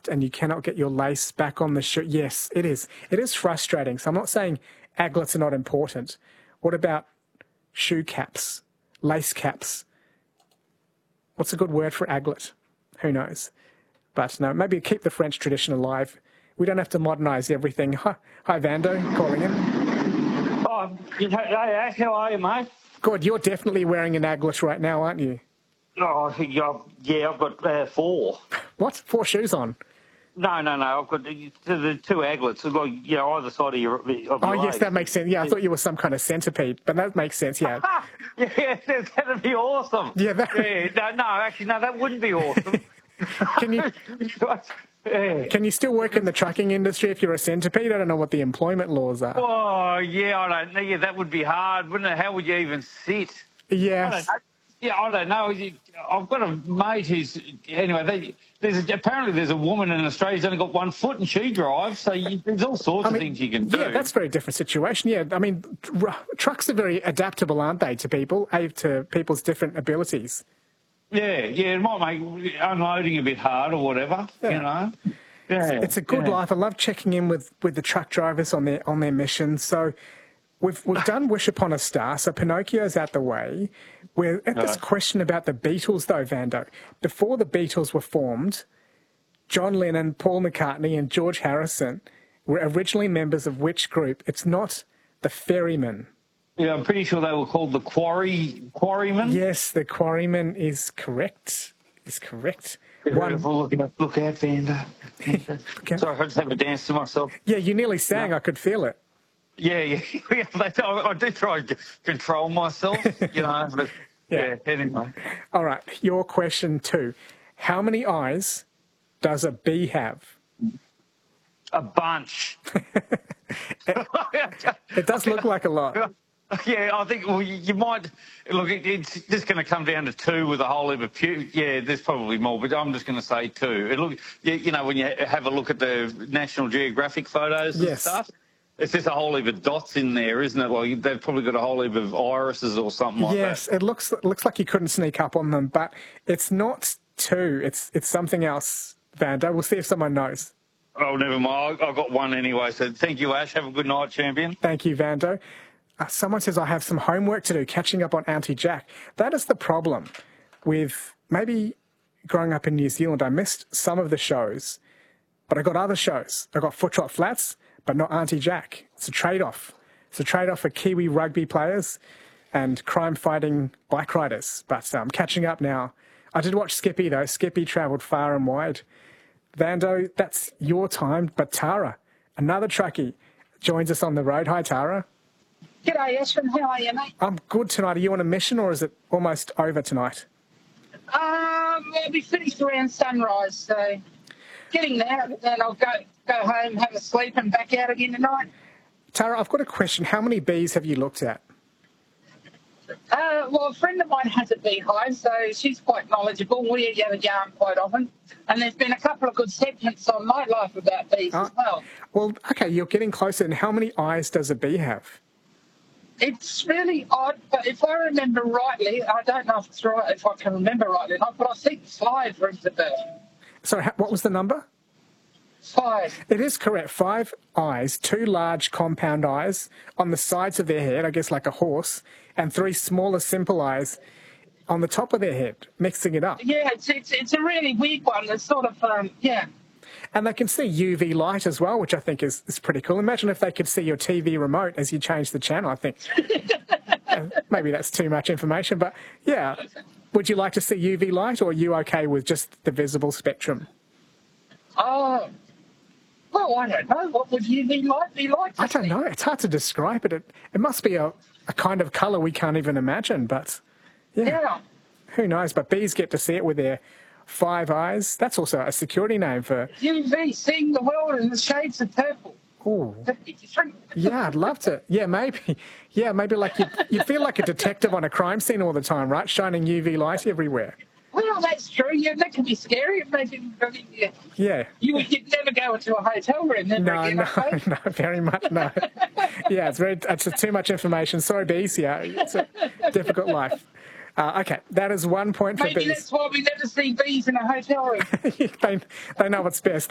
and you cannot get your lace back on the shoe. Yes, it is. It is frustrating. So I'm not saying aglets are not important. What about shoe caps, lace caps? What's a good word for aglet? Who knows? But no, maybe keep the French tradition alive. We don't have to modernise everything. Hi, Vando, calling in. Oh, hey, Ash, how are you, mate? Good, you're definitely wearing an aglet right now, aren't you? Oh, yeah, I've got 4. What? 4 shoes on? No, I've got the 2 aglets, like, either side of your Oh, yes, leg. that makes sense. Yeah, I thought you were some kind of centipede, but that makes sense, yeah. Yeah, that'd be awesome. Yeah, actually, that wouldn't be awesome. Can you still work in the trucking industry if you're a centipede? I don't know what the employment laws are. Oh, yeah, I don't know. Yeah, that would be hard, wouldn't it? How would you even sit? Yes. I don't know. I've got a mate who's... Anyway, apparently there's a woman in Australia who's only got 1 foot and she drives, so there's all sorts of things you can do. Yeah, that's a very different situation. Yeah, I mean, trucks are very adaptable, aren't they, to people's different abilities? Yeah, it might make unloading a bit hard or whatever, Yeah. It's a good life. I love checking in with the truck drivers on their missions. So we've done Wish Upon a Star, so Pinocchio's out the way. We're at this question about the Beatles, though, Vando. Before the Beatles were formed, John Lennon, Paul McCartney and George Harrison were originally members of which group? It's not the Ferrymen. Yeah, I'm pretty sure they were called the Quarrymen. Yes, the Quarrymen is correct. Look out, Vander. Sorry, I just have a dance to myself. Yeah, you nearly sang. I could feel it. Yeah. I do try to control myself, but anyway. All right, your question 2. How many eyes does a bee have? A bunch. It does look like a lot. Yeah, I think you might... Look, it's just going to come down to 2 with a whole heap of... Yeah, there's probably more, but I'm just going to say 2. When you have a look at the National Geographic photos and stuff, it's just a whole heap of dots in there, isn't it? Well, they've probably got a whole heap of irises or something like that. Yes, it looks like you couldn't sneak up on them, but it's not 2. It's something else, Vando. We'll see if someone knows. Oh, never mind. I got 1 anyway, so thank you, Ash. Have a good night, champion. Thank you, Vando. Someone says I have some homework to do, catching up on Auntie Jack. That is the problem with maybe growing up in New Zealand. I missed some of the shows, but I got other shows. I got Foot Trot Flats, but not Auntie Jack. It's a trade-off. It's a trade-off for Kiwi rugby players and crime-fighting bike riders. But I'm catching up now. I did watch Skippy, though. Skippy travelled far and wide. Vando, that's your time. But Tara, another truckie, joins us on the road. Hi, Tara. G'day, Ashwin. How are you, mate? I'm good tonight. Are you on a mission or is it almost over tonight? I'll be finished around sunrise, so getting there, then I'll go home, have a sleep and back out again tonight. Tara, I've got a question. How many bees have you looked at? Well, a friend of mine has a beehive, so she's quite knowledgeable. We have a yarn quite often. And there's been a couple of good segments on my life about bees as well. Well, okay, you're getting closer. And how many eyes does a bee have? It's really odd, but if I remember rightly, I don't know if it's right, if I can remember rightly or not, but I think 5 rings a bell. Sorry, what was the number? 5. It is correct. 5 eyes, 2 large compound eyes on the sides of their head, I guess like a horse, and 3 smaller simple eyes on the top of their head, mixing it up. Yeah, it's a really weird one. It's sort of, And they can see UV light as well, which I think is pretty cool. Imagine if they could see your TV remote as you change the channel, I think. Maybe that's too much information, but yeah. Would you like to see UV light, or are you okay with just the visible spectrum? Oh, well, I don't know. What would UV light be like? I don't know. It's hard to describe it. It must be a kind of colour we can't even imagine, but yeah. Who knows? But bees get to see it with their 5 eyes. That's also a security name for... UV, seeing the world in the shades of purple. Oh, yeah, I'd love to. Yeah, maybe. Yeah, maybe like you feel like a detective on a crime scene all the time, right? Shining UV light everywhere. Well, that's true. Yeah, that can be scary. Yeah. You'd never go into a hotel room. No, very much no. Yeah, it's too much information. Sorry, bees. Yeah, it's a difficult life. Okay, that is 1 point for bees. Maybe that's why we never see bees in a hotel room. They know what's best.